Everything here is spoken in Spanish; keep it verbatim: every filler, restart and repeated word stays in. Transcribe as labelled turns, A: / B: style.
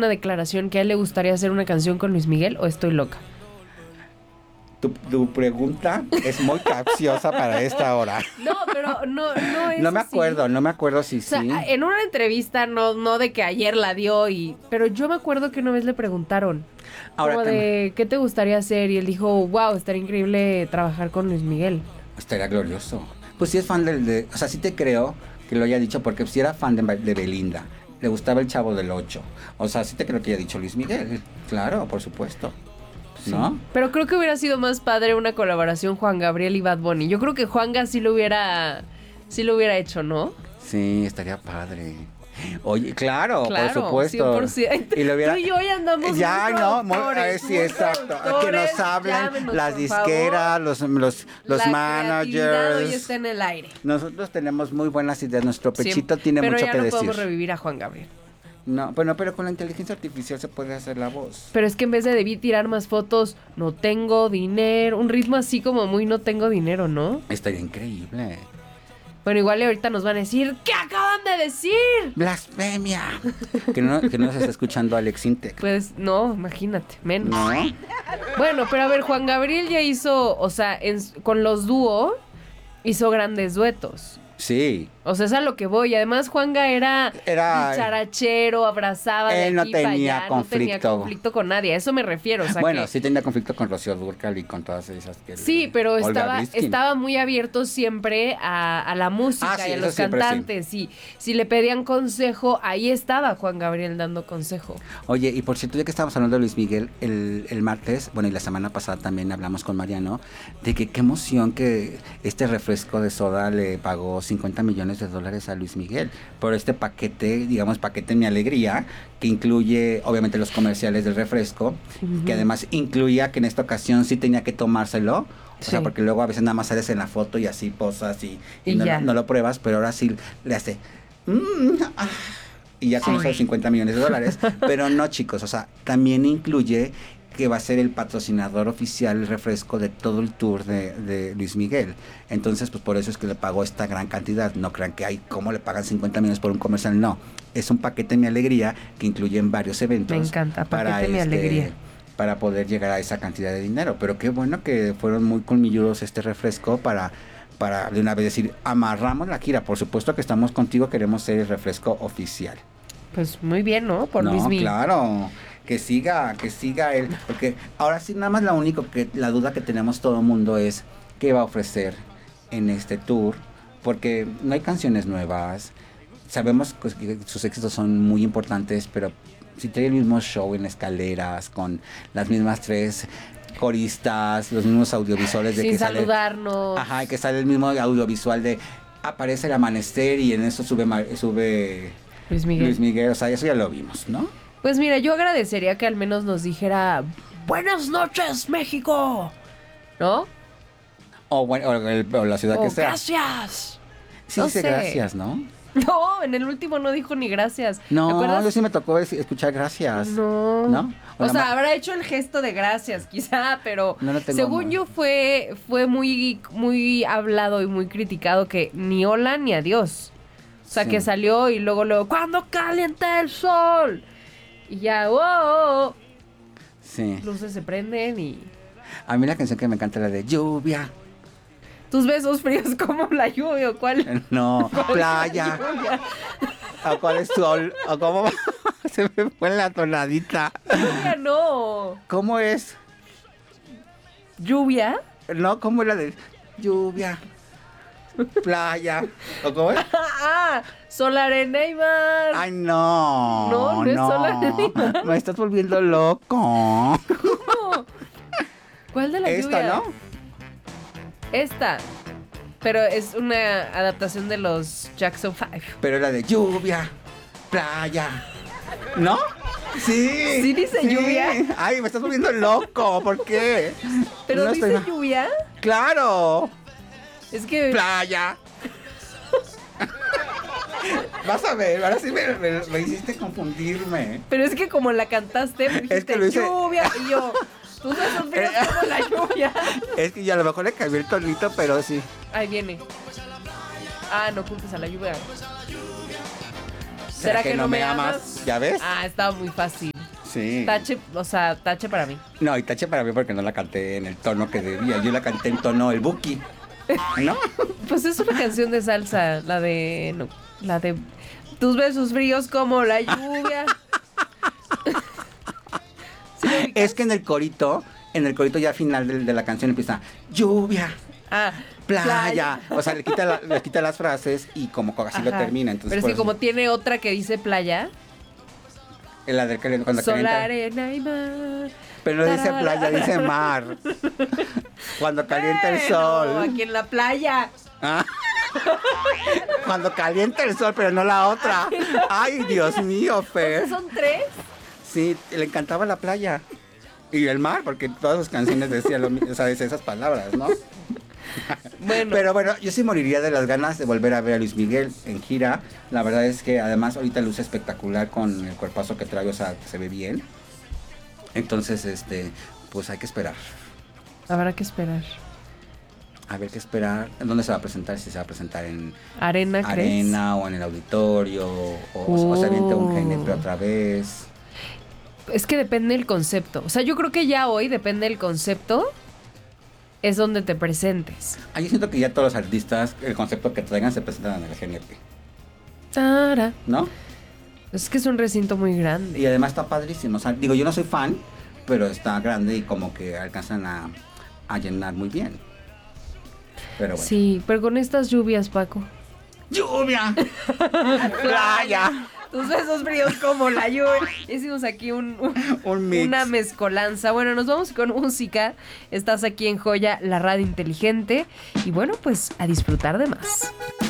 A: una declaración que a él le gustaría hacer una canción con Luis Miguel o estoy loca?
B: Tu, tu pregunta es muy capciosa para esta hora.
A: No, pero no, no es
B: No me
A: así.
B: acuerdo, no me acuerdo si
A: O sea,
B: sí.
A: en una entrevista, no, no de que ayer la dio, y pero yo me acuerdo que una vez le preguntaron
B: Ahora
A: como
B: también.
A: de ¿qué te gustaría hacer? Y él dijo, wow, estaría increíble trabajar con Luis Miguel.
B: Estaría glorioso. Pues sí es fan del, de, o sea, sí te creo que lo haya dicho, porque si era fan de, de Belinda, le gustaba el Chavo del Ocho. O sea, sí te creo que haya dicho Luis Miguel. Claro, por supuesto. ¿No?
A: Sí. Pero creo que hubiera sido más padre una colaboración Juan Gabriel y Bad Bunny. Yo creo que Juanga sí lo hubiera, sí lo hubiera hecho, ¿no?
B: Sí, estaría padre. Oye, claro,
A: Claro,
B: por supuesto.
A: cien por ciento.
B: Y lo hubiera...
A: Tú y yo hoy andamos
B: ya,
A: muy
B: no, muy,
A: productores,
B: eh, sí,
A: muy
B: exacto.
A: productores.
B: Que nos hablen
A: Llámenos,
B: las
A: por
B: disqueras, los, los, los
A: La creatividad hoy
B: managers.
A: está en el aire.
B: Nosotros tenemos muy buenas ideas. Nuestro pechito
A: Sí,
B: tiene
A: pero
B: mucho
A: ya
B: que
A: no
B: decir.
A: podemos revivir a Juan Gabriel.
B: No, bueno, pero con la inteligencia artificial se puede hacer la voz.
A: Pero es que en vez de debí tirar más fotos, no tengo dinero, un ritmo así como muy no tengo dinero, ¿no?
B: Estaría increíble.
A: Bueno, igual ahorita nos van a decir, ¿qué acaban de decir?
B: ¡Blasfemia! que, no, que no se está escuchando Alex Intec.
A: Pues no, imagínate, menos.
B: ¿No?
A: Bueno, pero a ver, Juan Gabriel ya hizo, o sea, en, con los dúo hizo grandes duetos.
B: Sí.
A: O sea, es a lo que voy. Además, Juanga era,
B: Era-
A: dicharachero, abrazaba de
B: Él no
A: aquí para
B: tenía
A: allá, no tenía
B: conflicto.
A: conflicto con nadie. A eso me refiero. O sea,
B: Bueno,
A: que,
B: sí tenía conflicto con Rocío Dúrcal y con todas esas que...
A: sí, pero
B: Olga
A: estaba,
B: Briskin.
A: estaba muy abierto siempre a, a la música
B: Ah, sí,
A: y a
B: eso
A: los
B: siempre sí.
A: cantantes. Y si le pedían consejo, ahí estaba Juan Gabriel dando consejo.
B: Oye, y por cierto, ya que estábamos hablando de Luis Miguel, el, el martes, bueno, y la semana pasada también hablamos con Mariano, de que qué emoción que este refresco de soda le pagó cincuenta millones de dólares a Luis Miguel por este paquete, digamos, paquete Mi Alegría, que incluye, obviamente, los comerciales del refresco,
A: Ujú.
B: que además incluía que en esta ocasión sí tenía que tomárselo, o
A: Sí.
B: sea, porque luego a veces nada más sales en la foto y así posas y, y
A: Y
B: no,
A: ya.
B: no lo pruebas, pero ahora sí le hace... "Mm, ah", y ya con
A: Sí.
B: esos cincuenta millones de dólares. Pero no, chicos, o sea, también incluye que va a ser el patrocinador oficial, el refresco de todo el tour de, de Luis Miguel. Entonces, pues por eso es que le pagó esta gran cantidad. No crean que, ay, ¿cómo le pagan cincuenta millones por un comercial? No, es un paquete Mi Alegría que incluye en varios eventos.
A: Me encanta,
B: para
A: paquete Mi
B: este,
A: Alegría.
B: para poder llegar a esa cantidad de dinero. Pero qué bueno que fueron muy colmilludos este refresco para... para de una vez decir, amarramos la gira. Por supuesto que estamos contigo, queremos ser el refresco oficial.
A: Pues muy bien, ¿no? Por
B: no,
A: Luis Miguel.
B: claro, que siga, que siga él, porque ahora sí nada más la único que la duda que tenemos todo el mundo es qué va a ofrecer en este tour, porque no hay canciones nuevas. Sabemos pues, que sus éxitos son muy importantes, pero si trae el mismo show en escaleras con las mismas tres coristas, los mismos audiovisuales de
A: Sin
B: que sale,
A: saludarnos.
B: ajá, que sale el mismo audiovisual de aparece el amanecer y en eso sube ma- sube
A: Luis Miguel.
B: Luis Miguel, o sea, eso ya lo vimos, ¿no?
A: Pues mira, yo agradecería que al menos nos dijera buenas noches, México, ¿no?
B: O bueno, o, el- o la ciudad
A: O
B: que sea.
A: gracias.
B: Sí,
A: no
B: dice
A: sé.
B: gracias, ¿no?
A: No, en el último no dijo ni gracias. ¿Te
B: No,
A: acuerdas?
B: yo sí me tocó es- escuchar gracias.
A: No.
B: ¿No?
A: O,
B: O la
A: sea,
B: ma-
A: habrá hecho el gesto de gracias, quizá, pero
B: No lo tengo
A: según
B: muy-
A: yo fue fue muy muy hablado y muy criticado que ni hola ni adiós. O sea,
B: Sí.
A: que salió y luego luego cuando calienta el sol. Y ya, oh, oh, oh,
B: Sí.
A: luces se prenden y
B: A mí la canción que me encanta es la de lluvia.
A: tus besos fríos como la lluvia, ¿o cuál?
B: No, playa.
A: Lluvia.
B: ¿O cuál es sol? ¿O cómo? Se me fue la tonadita.
A: Lluvia no.
B: ¿Cómo es?
A: ¿Lluvia?
B: No, ¿cómo es la de lluvia? Playa. ¿O cómo es?
A: Ah, sol, arena y mar.
B: Ay, no.
A: No, no es sol, arena y mar.
B: Me estás volviendo loco.
A: ¿Cómo? ¿Cuál de la
B: Esta,
A: lluvia?
B: ¿no?
A: Esta. Pero es una adaptación de los Jackson Five.
B: Pero la de lluvia, playa. ¿No? Sí.
A: ¿Sí dice lluvia?
B: Ay, me estás volviendo loco. ¿Por qué?
A: Pero
B: No
A: dice
B: estoy-
A: lluvia.
B: Claro.
A: Es que.
B: Playa. Vas a ver, ahora sí me, me- me hiciste confundirme.
A: Pero es que como la cantaste, me dijiste
B: Es que lo hice-
A: lluvia. Y yo, tus besos fríos como la lluvia.
B: Es que ya a lo mejor le cambié el tonito, pero sí.
A: Ahí viene. Ah, no culpes a la lluvia.
B: ¿Será que no me amas? ¿Ya ves?
A: Ah, estaba muy fácil.
B: Sí.
A: Tache, o sea, tache para mí.
B: No, y tache para mí porque no la canté en el tono que debía. Yo la canté en tono el Buki. ¿No?
A: Pues es una canción de salsa, la de... No, la de... Tus besos fríos como la lluvia. ¿Sí lo ubicas?
B: Es que en el corito, en el corito ya final de, de la canción empieza lluvia,
A: Ah,
B: playa. O sea, le quita, la- le quita las frases y como así
A: Ajá.
B: lo termina. Entonces,
A: Pero es
B: por
A: que
B: eso-
A: como tiene otra que dice playa,
B: en la de que cuando
A: sol,
B: calienta.
A: arena y mar.
B: Pero no dice
A: Tarara.
B: playa, dice mar. Cuando calienta el
A: Bueno,
B: sol.
A: aquí en la playa.
B: Ah. Cuando calienta el sol, pero no la otra. Ay, Dios mío, Fer.
A: ¿Son tres?
B: Sí, le encantaba la playa. Y el mar, porque todas sus canciones decían lo mismo, o sea, decía esas palabras, ¿no?
A: Bueno,
B: Pero bueno, yo sí moriría de las ganas de volver a ver a Luis Miguel en gira. La verdad es que además ahorita luce espectacular con el cuerpazo que trae, o sea, se ve bien. Entonces, este, pues hay que esperar.
A: habrá que esperar.
B: A ver qué esperar. ¿En dónde se va a presentar? Si se va a presentar en
A: Arena, ¿crees?
B: Arena o en el auditorio. O, o se avienta un
A: Oh.
B: G N P otra vez.
A: Es que depende del concepto. O sea, yo creo que ya hoy depende del concepto. Es donde te presentes.
B: Ah, yo siento que ya todos los artistas, el concepto que traigan, se presentan en el G N P.
A: Tara.
B: ¿No?
A: Es que es un recinto muy grande.
B: Y además está padrísimo. O sea, digo, yo no soy fan, pero está grande y como que alcanzan a, a llenar muy bien. Pero bueno.
A: Sí, pero con estas lluvias, Paco.
B: ¡Lluvia! ¡Playa!
A: Tus besos fríos como la lluvia. Hicimos aquí un, un-
B: Un mix.
A: una mezcolanza. Bueno, nos vamos con música. Estás aquí en Joya, la radio inteligente. Y bueno, pues a disfrutar de más.